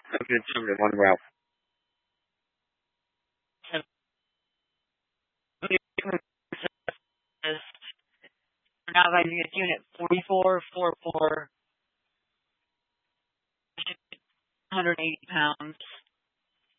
I've been to one route. We're now rising at unit 4444, 180 pounds.